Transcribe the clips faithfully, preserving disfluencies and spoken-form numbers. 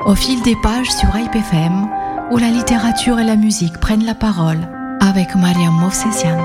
Au fil des pages sur Hype F M, où la littérature et la musique prennent la parole, avec Mariam Movsesian.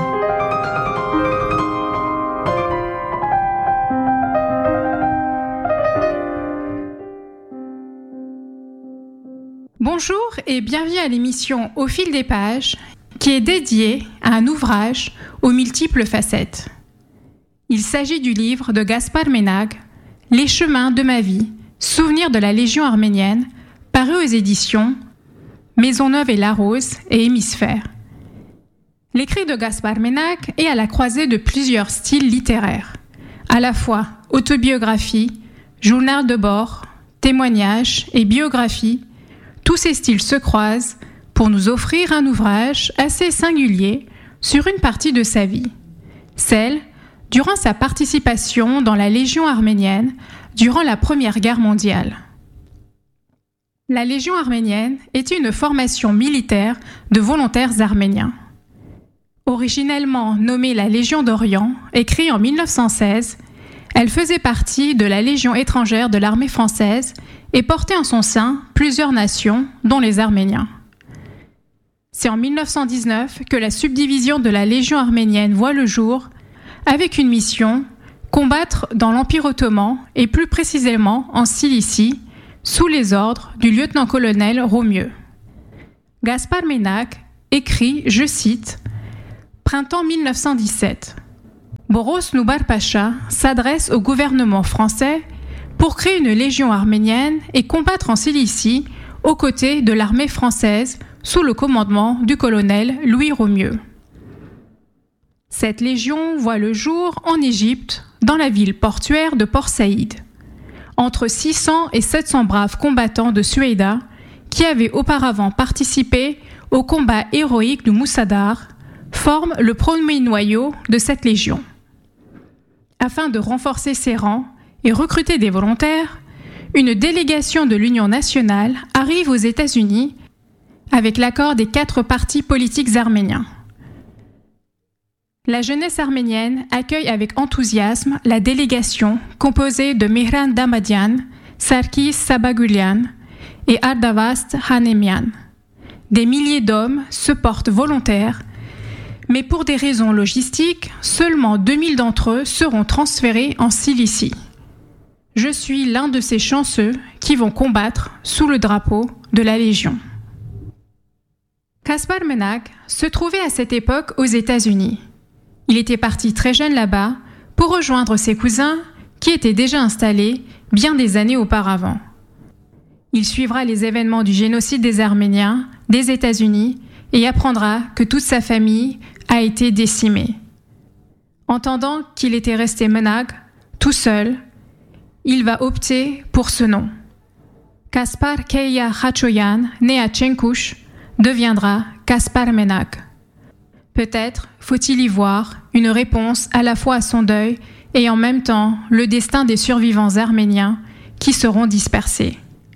Bonjour et bienvenue à l'émission Au fil des pages, qui est dédiée à un ouvrage aux multiples facettes. Il s'agit du livre de Gaspar Menag, Les chemins de ma vie, souvenirs de la Légion arménienne, paru aux éditions Maisonneuve et Larose et Hémisphère. L'écrit de Gaspar Menag est à la croisée de plusieurs styles littéraires, à la fois autobiographie, journal de bord, témoignage et biographie. Tous ces styles se croisent pour nous offrir un ouvrage assez singulier sur une partie de sa vie, celle durant sa participation dans la Légion arménienne durant la Première Guerre mondiale. La Légion arménienne était une formation militaire de volontaires arméniens. Originellement nommée la Légion d'Orient et créée en mille neuf cent seize, elle faisait partie de la Légion étrangère de l'armée française et portait en son sein plusieurs nations, dont les Arméniens. C'est en mille neuf cent dix-neuf que la subdivision de la Légion arménienne voit le jour, avec une mission, combattre dans l'Empire ottoman et plus précisément en Cilicie, sous les ordres du lieutenant-colonel Romieux. Gaspar Menag écrit, je cite, « Printemps mille neuf cent dix-sept. Boros Noubar Pacha s'adresse au gouvernement français pour créer une légion arménienne et combattre en Cilicie aux côtés de l'armée française sous le commandement du colonel Louis Romieux. Cette légion voit le jour en Égypte, dans la ville portuaire de Port Saïd. Entre six cents et sept cents braves combattants de Suaïda qui avaient auparavant participé au combat héroïque du Moussadar forment le premier noyau de cette légion. Afin de renforcer ses rangs et recruter des volontaires, une délégation de l'Union nationale arrive aux États-Unis avec l'accord des quatre partis politiques arméniens. La jeunesse arménienne accueille avec enthousiasme la délégation composée de Mihran Damadian, Sarkis Sabagulian et Ardavast Hanemian. Des milliers d'hommes se portent volontaires, mais pour des raisons logistiques, seulement deux mille d'entre eux seront transférés en Cilicie. Je suis l'un de ces chanceux qui vont combattre sous le drapeau de la Légion. Gaspar Menag se trouvait à cette époque aux États-Unis. Il était parti très jeune là-bas pour rejoindre ses cousins qui étaient déjà installés bien des années auparavant. Il suivra les événements du génocide des Arméniens des États-Unis et apprendra que toute sa famille a été décimée. Entendant qu'il était resté Menag, tout seul, il va opter pour ce nom. Gaspar Keia Khachoyan, né à Tchenkouch, deviendra Gaspar Menag. Peut-être faut-il y voir une réponse à la fois à son deuil et en même temps le destin des survivants arméniens qui seront dispersés.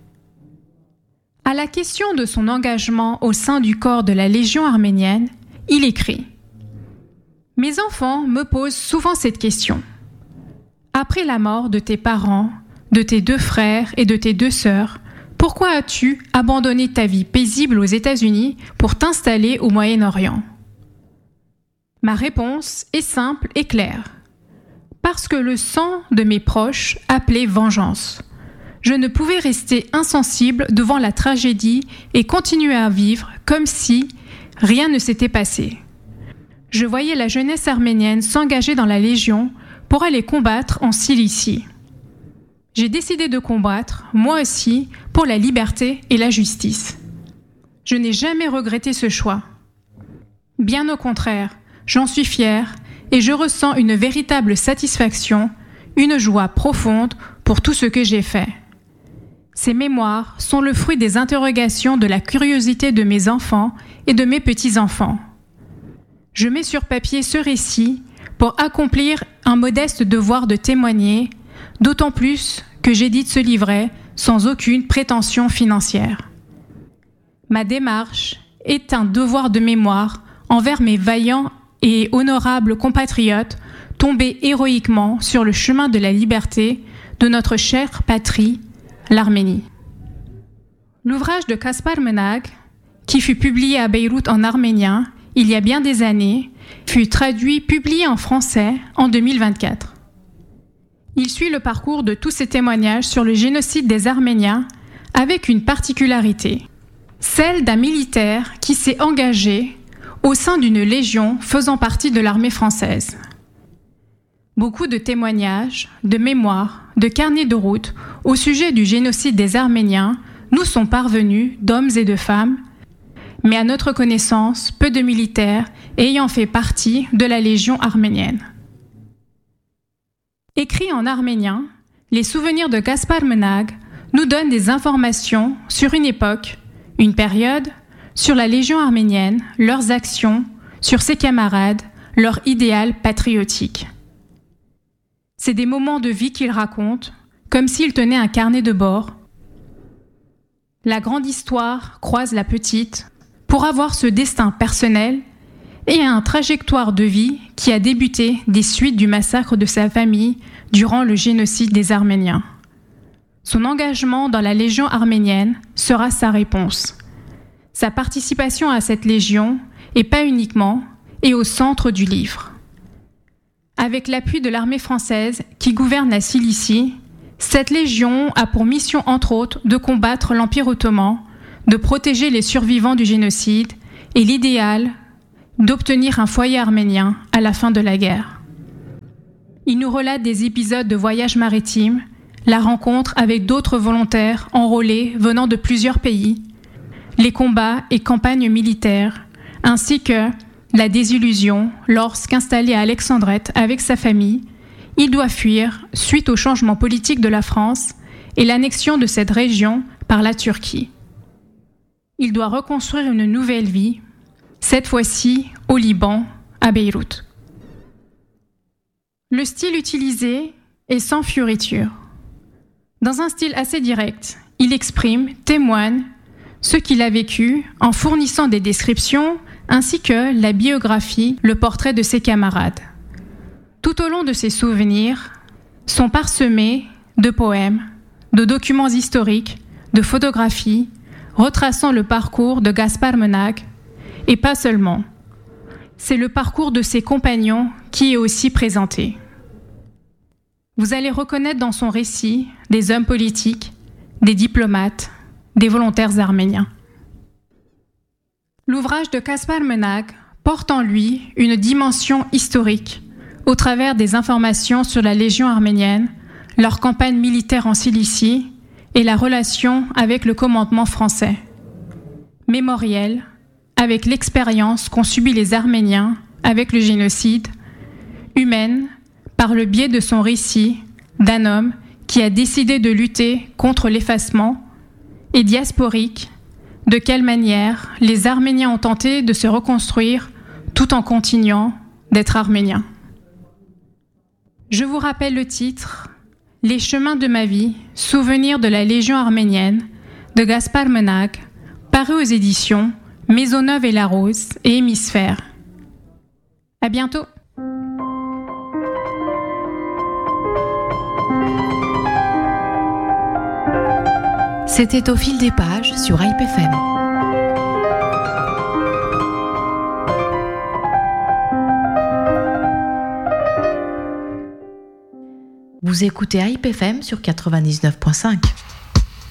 À la question de son engagement au sein du corps de la Légion arménienne, il écrit « Mes enfants me posent souvent cette question. Après la mort de tes parents, de tes deux frères et de tes deux sœurs, pourquoi as-tu abandonné ta vie paisible aux États-Unis pour t'installer au Moyen-Orient ? Ma réponse est simple et claire. Parce que le sang de mes proches appelait vengeance. Je ne pouvais rester insensible devant la tragédie et continuer à vivre comme si rien ne s'était passé. Je voyais la jeunesse arménienne s'engager dans la Légion pour aller combattre en Cilicie. J'ai décidé de combattre, moi aussi, pour la liberté et la justice. Je n'ai jamais regretté ce choix. Bien au contraire, j'en suis fière et je ressens une véritable satisfaction, une joie profonde pour tout ce que j'ai fait. Ces mémoires sont le fruit des interrogations de la curiosité de mes enfants et de mes petits-enfants. Je mets sur papier ce récit pour accomplir un modeste devoir de témoigner, d'autant plus que j'édite ce livret sans aucune prétention financière. Ma démarche est un devoir de mémoire envers mes vaillants et honorables compatriotes tombés héroïquement sur le chemin de la liberté de notre chère patrie, l'Arménie. L'ouvrage de Kaspar Menag, qui fut publié à Beyrouth en arménien il y a bien des années, fut traduit, publié en français en deux mille vingt-quatre. Il suit le parcours de tous ces témoignages sur le génocide des Arméniens avec une particularité, celle d'un militaire qui s'est engagé au sein d'une légion faisant partie de l'armée française. Beaucoup de témoignages, de mémoires, de carnets de route au sujet du génocide des Arméniens nous sont parvenus d'hommes et de femmes, mais à notre connaissance, peu de militaires ayant fait partie de la Légion arménienne. Écrit en arménien, les souvenirs de Kaspar Menag nous donnent des informations sur une époque, une période, sur la Légion arménienne, leurs actions, sur ses camarades, leur idéal patriotique. C'est des moments de vie qu'il raconte, comme s'il tenait un carnet de bord. La grande histoire croise la petite pour avoir ce destin personnel et une trajectoire de vie qui a débuté des suites du massacre de sa famille durant le génocide des Arméniens. Son engagement dans la Légion arménienne sera sa réponse. Sa participation à cette légion, et pas uniquement, est au centre du livre. Avec l'appui de l'armée française qui gouverne la Cilicie, cette légion a pour mission entre autres de combattre l'Empire ottoman, de protéger les survivants du génocide et l'idéal d'obtenir un foyer arménien à la fin de la guerre. Il nous relate des épisodes de voyages maritimes, la rencontre avec d'autres volontaires enrôlés venant de plusieurs pays, les combats et campagnes militaires, ainsi que la désillusion lorsqu'installé à Alexandrette avec sa famille, il doit fuir suite au changement politique de la France et l'annexion de cette région par la Turquie. Il doit reconstruire une nouvelle vie, cette fois-ci au Liban, à Beyrouth. Le style utilisé est sans fioriture. Dans un style assez direct, il exprime, témoigne ce qu'il a vécu en fournissant des descriptions ainsi que la biographie, le portrait de ses camarades. Tout au long de ses souvenirs sont parsemés de poèmes, de documents historiques, de photographies, retraçant le parcours de Kaspar Menag, et pas seulement. C'est le parcours de ses compagnons qui est aussi présenté. Vous allez reconnaître dans son récit des hommes politiques, des diplomates, des volontaires arméniens. L'ouvrage de Kaspar Menag porte en lui une dimension historique au travers des informations sur la Légion arménienne, leur campagne militaire en Cilicie et la relation avec le commandement français. Mémoriel, avec l'expérience qu'ont subie les Arméniens avec le génocide, humaine, par le biais de son récit d'un homme qui a décidé de lutter contre l'effacement, et diasporique, de quelle manière les Arméniens ont tenté de se reconstruire tout en continuant d'être Arméniens. Je vous rappelle le titre « Les chemins de ma vie, souvenirs de la Légion arménienne » de Kaspar Menag, paru aux éditions Maisonneuve et La Rose et Hémisphère. À bientôt. C'était Au fil des pages sur Hype F M. Vous écoutez Hype F M sur quatre-vingt-dix-neuf point cinq.